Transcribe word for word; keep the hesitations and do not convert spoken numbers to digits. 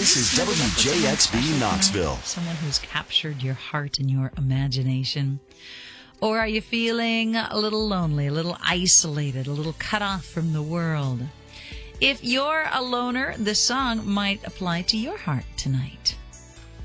This is W J X B Knoxville. Someone who's captured your heart and your imagination. Or are you feeling a little lonely, a little isolated, a little cut off from the world? If you're a loner, this song might apply to your heart tonight.